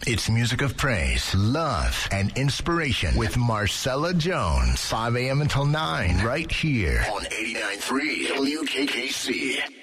It's music of praise, love, and inspiration with Marcella Jones. 5 a.m. until 9, right here on 89.3 WKKC.